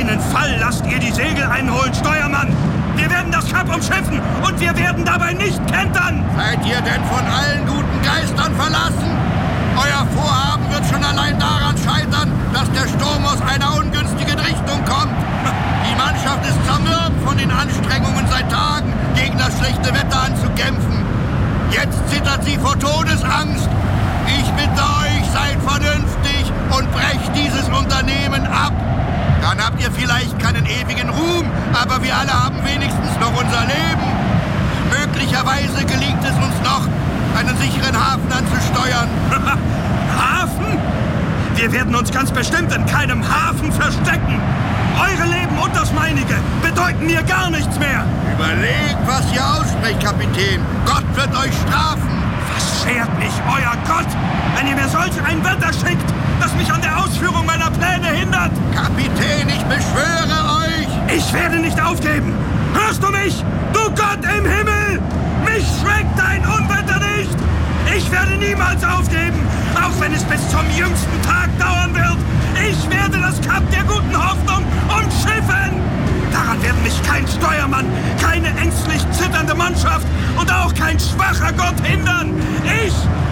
keinen Fall lasst ihr die Segel einholen, Steuermann! Wir werden das Kap umschiffen und wir werden dabei nicht kentern! Seid ihr denn von allen guten Geistern verlassen? Euer Vorhaben wird schon allein daran scheitern, dass der Sturm aus einer ungünstigen Richtung kommt. Die Mannschaft ist zermürbt von den Anstrengungen seit Tagen, gegen das schlechte Wetter anzukämpfen. Jetzt zittert sie vor Todesangst. Ich bitte euch, seid vernünftig und brecht dieses Unternehmen ab. Dann habt ihr vielleicht keinen ewigen Ruhm, aber wir alle haben wenigstens noch unser Leben. Möglicherweise gelingt es uns noch, einen sicheren Hafen anzusteuern. Hafen? Wir werden uns ganz bestimmt in keinem Hafen verstecken. Eure Leben und das meinige bedeuten mir gar nichts mehr. Überlegt, was ihr aussprecht, Kapitän. Gott wird euch strafen. Was schert mich euer Gott, wenn ihr mir solch ein Wetter schickt, das mich an der Ausführung meiner Pläne hindert? Kapitän, ich beschwöre euch. Ich werde nicht aufgeben. Hörst du mich? Du Gott im Himmel! Mich schreckt dein Unwetter nicht! Ich werde niemals aufgeben, auch wenn es bis zum jüngsten Tag dauern wird. Ich werde das Kap der guten Hoffnung umschiffen. Daran werden mich kein Steuermann, keine ängstlich zitternde Mannschaft und auch kein schwacher Gott hindern. Ich